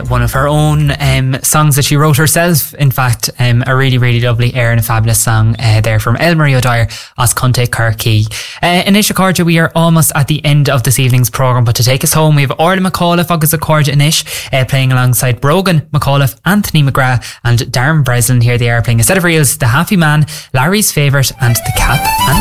one of her own songs that she wrote herself. In fact, a really, really lovely air and a fabulous song there from Elmarie O'Dwyer, Os Conte Kirky. Anish Accordia, we are almost at the end of this evening's programme, but to take us home we have Orla McAuliffe agus Accordia Anish playing alongside Brogan McAuliffe, Anthony McGrath and Darren Breslin. Here they are playing a set of reels, The Happy Man, Larry's Favourite and The Cap and